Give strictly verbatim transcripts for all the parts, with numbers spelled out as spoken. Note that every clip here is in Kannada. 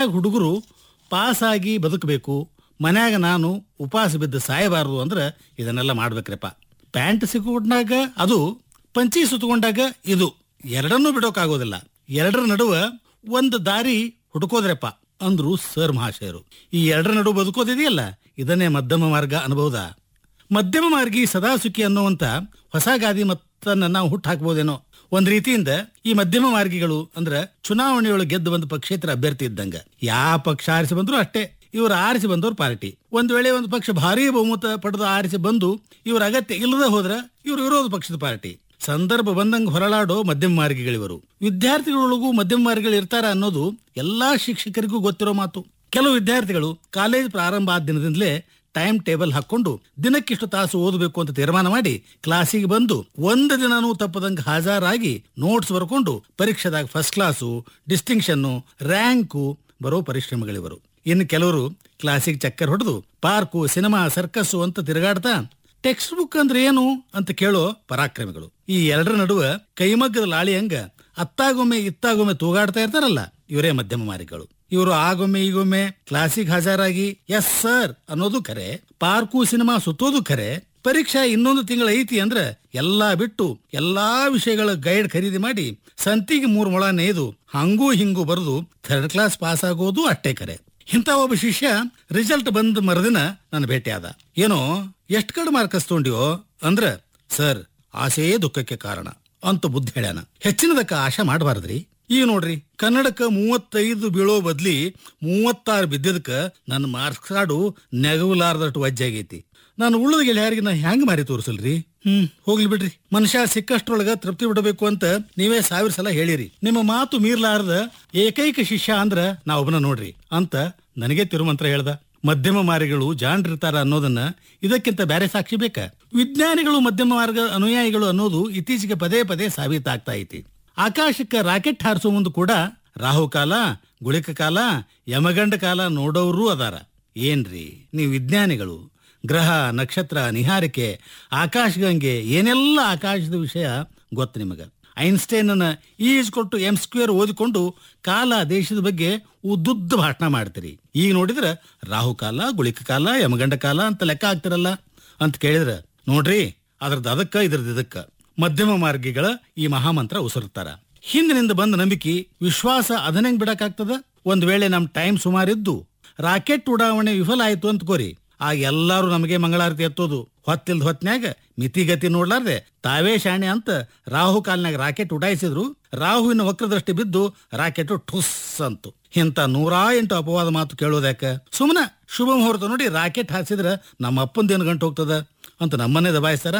ನೆಟ್ಟಾಗ ಹುಡುಗರು ಪಾಸಾಗಿ ಬದುಕಬೇಕು, ಮನ್ಯಾಗ ನಾನು ಉಪವಾಸ ಬಿದ್ದು ಸಾಯಬಾರದು ಅಂದ್ರೆ ಇದನ್ನೆಲ್ಲ ಮಾಡ್ಬೇಕ್ರಪ್ಪ. ಪ್ಯಾಂಟ್ ಸಿಕ್ಕೊಂಡಾಗ ಅದು, ಪಂಚಿ ಸುತ್ತಕೊಂಡಾಗ ಇದು, ಎರಡನ್ನೂ ಬಿಡೋಕ್ಕಾಗೋದಿಲ್ಲ. ಎರಡರ ನಡುವೆ ಒಂದು ದಾರಿ ಹುಡುಕೋದ್ರಪ್ಪ ಅಂದ್ರು ಸರ್ ಮಹಾಶಯರು. ಈ ಎರಡರ ನಡುವೆ ಬದುಕೋದಿದೆಯಲ್ಲ, ಇದನ್ನೇ ಮಧ್ಯಮ ಮಾರ್ಗ ಅನ್ಬಹುದಾ? ಮಧ್ಯಮ ಮಾರ್ಗಿ ಸದಾ ಸುಖಿ ಅನ್ನುವಂತ ಹೊಸ ಗಾದಿ ಮತ್ತನ್ನ ನಾವು ಹುಟ್ಟು ಹಾಕ್ಬೋದೇನೋ. ಒಂದ್ ರೀತಿಯಿಂದ ಈ ಮಧ್ಯಮ ಮಾರ್ಗಿಗಳು ಅಂದ್ರ ಚುನಾವಣೆಯೊಳಗೆ ಗೆದ್ದು ಬಂದ ಪಕ್ಷೇತರ ಅಭ್ಯರ್ಥಿ ಇದ್ದಂಗ. ಯಾವ ಪಕ್ಷ ಆರಿಸಿ ಬಂದ್ರು ಅಷ್ಟೇ, ಇವ್ರ ಆರಿಸಿ ಬಂದವ್ರ ಪಾರ್ಟಿ. ಒಂದ್ ವೇಳೆ ಒಂದು ಪಕ್ಷ ಭಾರೀ ಬಹುಮತ ಪಡೆದು ಆರಿಸಿ ಬಂದು ಇವ್ರ ಅಗತ್ಯ ಇಲ್ಲದ ಹೋದ್ರ ಇವ್ರ ವಿರೋಧ ಪಕ್ಷದ ಪಾರ್ಟಿ. ಸಂದರ್ಭ ಬಂದಂಗ ಹೊರಳಾಡೋ ಮಧ್ಯಮ ಮಾರ್ಗಿಗಳಿವರು. ವಿದ್ಯಾರ್ಥಿಗಳೊಳಗೂ ಮಧ್ಯಮ ಮಾರ್ಗಿಗಳು ಇರ್ತಾರ ಅನ್ನೋದು ಎಲ್ಲಾ ಶಿಕ್ಷಕರಿಗೂ ಗೊತ್ತಿರೋ ಮಾತು. ಕೆಲವು ವಿದ್ಯಾರ್ಥಿಗಳು ಕಾಲೇಜ್ ಪ್ರಾರಂಭ ಆದ ದಿನದಿಂದಲೇ ಟೈಮ್ ಟೇಬಲ್ ಹಾಕೊಂಡು ದಿನಕ್ಕಿಷ್ಟು ತಾಸು ಓದಬೇಕು ಅಂತ ತೀರ್ಮಾನ ಮಾಡಿ ಕ್ಲಾಸಿಗೆ ಬಂದು ಒಂದು ದಿನನೂ ತಪ್ಪದಂಗ ಹಾಜರಾಗಿ ನೋಟ್ಸ್ ಬರ್ಕೊಂಡು ಪರೀಕ್ಷೆದಾಗ ಫಸ್ಟ್ ಕ್ಲಾಸು, ಡಿಸ್ಟಿಂಕ್ಷನ್ನು, ರ್ಯಾಂಕು ಬರೋ ಪರಿಶ್ರಮಗಳಿವರು. ಇನ್ನು ಕೆಲವರು ಕ್ಲಾಸಿಗೆ ಚಕ್ಕರ್ ಹೊಡೆದು ಪಾರ್ಕು, ಸಿನಿಮಾ, ಸರ್ಕಸ್ಸು ಅಂತ ತಿರುಗಾಡ್ತಾ ಟೆಕ್ಸ್ಟ್ ಬುಕ್ ಅಂದ್ರೆ ಏನು ಅಂತ ಕೇಳೋ ಪರಾಕ್ರಮಿಗಳು. ಈ ಎರಡರ ನಡುವೆ ಕೈಮಗ್ಗದ ಲಾಳಿಯಂಗ ಅತ್ತಾಗೊಮ್ಮೆ ಇತ್ತಾಗೊಮ್ಮೆ ತೂಗಾಡ್ತಾ ಇರ್ತಾರಲ್ಲ, ಇವರೇ ಮಧ್ಯಮ ಮಾರ್ಗಿಗಳು. ಇವರು ಆಗೊಮ್ಮೆ ಈಗೊಮ್ಮೆ ಕ್ಲಾಸಿಗೆ ಹಾಜರಾಗಿ ಎಸ್ ಸರ್ ಅನ್ನೋದು ಖರೆ, ಪಾರ್ಕು ಸಿನಿಮಾ ಸುತ್ತೋದು ಖರೆ, ಪರೀಕ್ಷಾ ಇನ್ನೊಂದು ತಿಂಗಳ ಐತಿ ಅಂದ್ರೆ ಎಲ್ಲಾ ಬಿಟ್ಟು ಎಲ್ಲಾ ವಿಷಯಗಳ ಗೈಡ್ ಖರೀದಿ ಮಾಡಿ ಸಂತಿಗೆ ಮೂರ್ ಮೊಳ ನೇಯ್ದು ಹಂಗೂ ಹಿಂಗೂ ಬರೆದು ಥರ್ಡ್ ಕ್ಲಾಸ್ ಪಾಸ್ ಆಗೋದು ಅಷ್ಟೇ ಖರೆ. ಇಂಥ ಒಬ್ಬ ಶಿಷ್ಯ ರಿಸಲ್ಟ್ ಬಂದ ಮರುದಿನ ನನ್ನ ಭೇಟಿ ಆದ. ಏನೋ ಎಷ್ಟ್ ಕಡೆ ಮಾರ್ಕಸ್ ತೊಗೊಂಡಿಯೋ ಅಂದ್ರ, ಸರ್ ಆಸೆಯೇ ದುಃಖಕ್ಕೆ ಕಾರಣ ಅಂತ ಬುದ್ಧಿ ಹೇಳ್ಯಾನ. ಹೆಚ್ಚಿನದಕ್ಕ ಆಶೆ ಮಾಡಬಾರ್ದ್ರಿ. ಈಗ ನೋಡ್ರಿ, ಕನ್ನಡಕ್ಕ ಮೂವತ್ತೈದು ಬೀಳೋ ಬದ್ಲಿ ಮೂವತ್ತಾರು ಬಿದ್ದಿದ್ಕ ನನ್ನ ಮಾರ್ಕ್ಸ್ ಕಾರ್ಡು ನೆಗವಲಾರ್ದಷ್ಟು ವಜ್ಜಾಗೈತಿ. ನಾನು ಉಳ್ಳದ ಗೆಳೆಯರಿಗೆ ನಾ ಹೆಂಗ್ ಮಾರಿ ತೋರಿಸಲ್ರಿ? ಹ್ಮ್ ಹೋಗ್ಲಿ ಬಿಡ್ರಿ. ಮನುಷ್ಯ ಸಿಕ್ಕಷ್ಟ್ರೊಳಗ ತೃಪ್ತಿ ಬಿಡಬೇಕು ಅಂತ ನೀವೇ ಸಾವಿರ ಸಲ ಹೇಳಿರಿ. ನಿಮ್ಮ ಮಾತು ಮೀರ್ಲಾರ್ದ ಏಕೈಕ ಶಿಷ್ಯ ಅಂದ್ರ ನಾ ಒಬ್ಬನ ನೋಡ್ರಿ ಅಂತ ನನಗೆ ತಿರುಮಂತ್ರ ಹೇಳ್ದ. ಮಧ್ಯಮ ಮಾರ್ಗಗಳು ಜಾಣ್ರಿರ್ತಾರ ಅನ್ನೋದನ್ನ ಇದಕ್ಕಿಂತ ಬೇರೆ ಸಾಕ್ಷಿ ಬೇಕ? ವಿಜ್ಞಾನಿಗಳು ಮಧ್ಯಮ ಮಾರ್ಗ ಅನುಯಾಯಿಗಳು ಅನ್ನೋದು ಇತ್ತೀಚೆಗೆ ಪದೇ ಪದೇ ಸಾಬೀತಾಗ್ತಾ ಐತಿ. ಆಕಾಶಕ್ಕೆ ರಾಕೆಟ್ ಹಾರಿಸೋ ಮುಂದೆ ಕೂಡ ರಾಹುಕಾಲ, ಗುಳಿಕ ಕಾಲ, ಯಮಗಂಡ ಕಾಲ ನೋಡೋರು ಅದಾರ. ಏನ್ರಿ ನೀವು ವಿಜ್ಞಾನಿಗಳು? ಗ್ರಹ, ನಕ್ಷತ್ರ, ನಿಹಾರಿಕೆ, ಆಕಾಶಗಂಗೆ ಏನೆಲ್ಲ ಆಕಾಶದ ವಿಷಯ ಗೊತ್ತು ನಿಮಗ. ಐನ್ಸ್ಟೈನ್ನ ಈಸ್ ಕೊಟ್ಟು ಎಂ ಸ್ಕ್ವೇರ್ ಓದಿಕೊಂಡು ಕಾಲ, ದೇಶದ ಬಗ್ಗೆ ಉದ್ದುದ್ದ ಭಾಷಣ ಮಾಡ್ತೀರಿ. ಈಗ ನೋಡಿದ್ರ ರಾಹುಕಾಲ, ಗುಳಿಕ ಕಾಲ, ಯಮಗಂಡ ಕಾಲ ಅಂತ ಲೆಕ್ಕ ಆಗ್ತಿರಲ್ಲ ಅಂತ ಕೇಳಿದ್ರ ನೋಡ್ರಿ, ಅದ್ರದ್ದು ಅದಕ್ಕ ಇದ್ರದ್ದು ಇದಕ್ಕ ಮಧ್ಯಮ ಮಾರ್ಗಿಗಳ ಈ ಮಹಾಮಂತ್ರ ಉಸಿರ್ತಾರ. ಹಿಂದಿನಿಂದ ಬಂದ ನಂಬಿಕೆ, ವಿಶ್ವಾಸ ಅದನ್ನಂಗ್ ಬಿಡಕ್ಕಾಗ್ತದ? ಒಂದ್ ವೇಳೆ ನಮ್ ಟೈಮ್ ಸುಮಾರಿದ್ದು ರಾಕೆಟ್ ಉಡಾವಣೆ ವಿಫಲ ಆಯ್ತು ಅಂತ ಕೋರಿ, ಆ ಎಲ್ಲಾರು ನಮಗೆ ಮಂಗಳಾರತಿ ಎತ್ತೋದು, ಹೊತ್ತಿಲ್ದ ಹೊತ್ನ್ಯಾಗ ಮಿತಿಗತಿ ನೋಡ್ಲಾರ್ದೆ ತಾವೇ ಶಾಣೆ ಅಂತ ರಾಹು ಕಾಲ್ನಾಗ ರಾಕೆಟ್ ಉಡಾಯಿಸಿದ್ರು. ರಾಹುವಿನ ವಕ್ರದೃಷ್ಟಿ ಬಿದ್ದು ರಾಕೆಟ್ ಠುಸ್ ಅಂತು. ಇಂತ ನೂರಾ ಎಂಟು ಅಪವಾದ ಮಾತು ಕೇಳೋದ್ಯಾಕ? ಸುಮ್ಮನ ಶುಭ ಮುಹೂರ್ತ ನೋಡಿ ರಾಕೆಟ್ ಹಾರಿಸಿದ್ರ ನಮ್ಮ ಅಪ್ಪಂದೇನು ಗಂಟು ಹೋಗ್ತದ ಅಂತ ನಮ್ಮನ್ನೇ ದಬಾಯಿಸ್ತಾರ.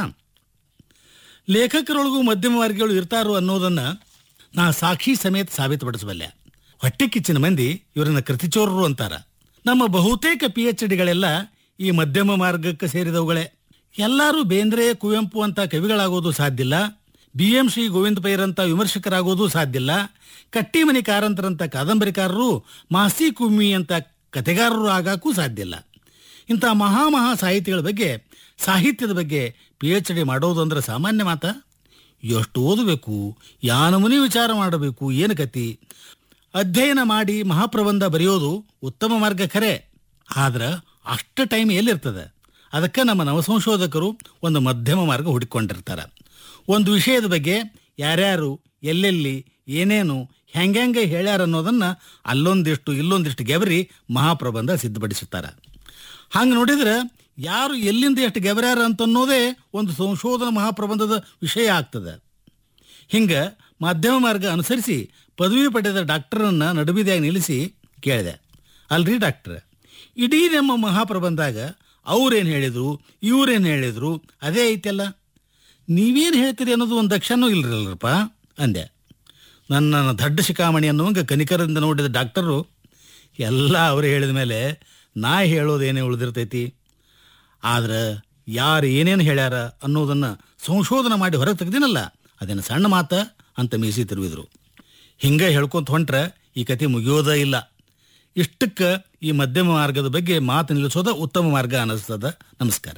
ಲೇಖಕರೊಳಗೂ ಮಧ್ಯಮ ವರ್ಗಗಳು ಇರ್ತಾರೋ ಅನ್ನೋದನ್ನ ನಾ ಸಾಕ್ಷಿ ಸಮೇತ ಸಾಬೀತುಪಡಿಸಬಲ್ಲೆ. ಹೊಟ್ಟೆ ಕಿಚ್ಚಿನ ಮಂದಿ ಇವರನ್ನ ಕೃತಿಚೋರರು ಅಂತಾರ. ನಮ್ಮ ಬಹುತೇಕ ಪಿ ಎಚ್ ಡಿಗಳೆಲ್ಲ ಈ ಮಧ್ಯಮ ಮಾರ್ಗಕ್ಕೆ ಸೇರಿದವುಗಳೇ. ಎಲ್ಲರೂ ಬೇಂದ್ರೆ, ಕುವೆಂಪು ಅಂತ ಕವಿಗಳಾಗೋದು ಸಾಧ್ಯಲ್ಲ. B M Shri Govinda ಪೈರಂತ ವಿಮರ್ಶಕರಾಗೋದು ಸಾಧ್ಯಲ್ಲ. ಕಟ್ಟಿಮನಿ ಕಾರಂತರಂತ ಕಾದಂಬರಿಕಾರರು, ಮಾಸಿ ಕುಮ್ಮಿ ಅಂತ ಕತೆಗಾರರು ಆಗಾಕೂ ಸಾಧ್ಯಲ್ಲ. ಇಂಥ ಮಹಾ ಮಹಾ ಸಾಹಿತಿಗಳ ಬಗ್ಗೆ, ಸಾಹಿತ್ಯದ ಬಗ್ಗೆ ಪಿ ಎಚ್ ಡಿ ಮಾಡೋದು ಅಂದ್ರೆ ಸಾಮಾನ್ಯ ಮಾತ? ಎಷ್ಟು ಓದಬೇಕು, ಯಾನಮುನಿ ವಿಚಾರ ಮಾಡಬೇಕು, ಏನು ಕತಿ? ಅಧ್ಯಯನ ಮಾಡಿ ಮಹಾಪ್ರಬಂಧ ಬರೆಯೋದು ಉತ್ತಮ ಮಾರ್ಗ ಖರೆ, ಆದ್ರೆ ಅಷ್ಟು ಟೈಮ್ ಎಲ್ಲಿರ್ತದೆ? ಅದಕ್ಕೆ ನಮ್ಮ ನವಸಂಶೋಧಕರು ಒಂದು ಮಧ್ಯಮ ಮಾರ್ಗ ಹುಡುಕೊಂಡಿರ್ತಾರೆ. ಒಂದು ವಿಷಯದ ಬಗ್ಗೆ ಯಾರ್ಯಾರು ಎಲ್ಲೆಲ್ಲಿ ಏನೇನು ಹೆಂಗೆ ಹೇಳ್ಯಾರ ಅನ್ನೋದನ್ನ ಅಲ್ಲೊಂದಿಷ್ಟು ಇಲ್ಲೊಂದಿಷ್ಟು ಗೆಬರಿ ಮಹಾಪ್ರಬಂಧ ಸಿದ್ಧಪಡಿಸುತ್ತಾರೆ. ಹಂಗೆ ನೋಡಿದ್ರೆ ಯಾರು ಎಲ್ಲಿಂದ ಎಷ್ಟು ಗೆಬರ್ಯಾರ ಅಂತನ್ನೋದೇ ಒಂದು ಸಂಶೋಧನಾ ಮಹಾಪ್ರಬಂಧದ ವಿಷಯ ಆಗ್ತದೆ. ಹಿಂಗೆ ಮಧ್ಯಮ ಮಾರ್ಗ ಅನುಸರಿಸಿ ಪದವಿ ಪಡೆದ ಡಾಕ್ಟರನ್ನ ನಡುಬಿದ್ಯಾಗಿ ನಿಲ್ಲಿಸಿ ಕೇಳಿದೆ, ಅಲ್ರಿ ಡಾಕ್ಟ್ರ, ಇಡೀ ನಮ್ಮ ಮಹಾಪ್ರಬಂಧಾಗ ಅವ್ರೇನು ಹೇಳಿದ್ರು, ಇವ್ರೇನು ಹೇಳಿದ್ರು ಅದೇ ಐತೆಲ್ಲ, ನೀವೇನು ಹೇಳ್ತೀರಿ ಅನ್ನೋದು ಒಂದು ದಕ್ಷನೂ ಇಲ್ರಲ್ರಪ್ಪ ಅಂದೆ. ನನ್ನ ದಡ್ಡ ಶಿಖಾಮಣಿ ಅನ್ನುವಂಗೆ ಕನಿಕರದಿಂದ ನೋಡಿದ ಡಾಕ್ಟರು, ಎಲ್ಲ ಅವರೇ ಹೇಳಿದ ಮೇಲೆ ನಾ ಹೇಳೋದೇನೇ ಉಳಿದಿರ್ತೈತಿ, ಆದ್ರೆ ಯಾರು ಏನೇನು ಹೇಳ್ಯಾರ ಅನ್ನೋದನ್ನು ಸಂಶೋಧನೆ ಮಾಡಿ ಹೊರಗೆ ತೆಗ್ದಿನಲ್ಲ ಅದೇನು ಸಣ್ಣ ಮಾತ ಅಂತ ಮೀಸಿ ತಿರುವಿದ್ರು. ಹಿಂಗೆ ಹೇಳ್ಕೊಂತ ಹೊಂಟ್ರೆ ಈ ಕತೆ ಮುಗಿಯೋದ ಇಲ್ಲ. ಇಷ್ಟಕ್ಕೆ ಈ ಮಧ್ಯಮ ಮಾರ್ಗದ ಬಗ್ಗೆ ಮಾತು ನಿಲ್ಲಿಸೋದ ಉತ್ತಮ ಮಾರ್ಗ ಅನಿಸ್ತದ. ನಮಸ್ಕಾರ.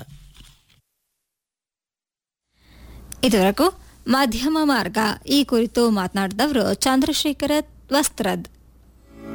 ಇದುವರೆಗೂ ಮಧ್ಯಮ ಮಾರ್ಗ ಈ ಕುರಿತು ಮಾತನಾಡಿದವರು ಚಂದ್ರಶೇಖರ ವಸ್ತ್ರದ್.